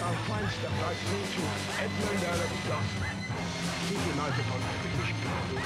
our feinster Preis to Edmund Alexander. Tiki Michael von Fischkino.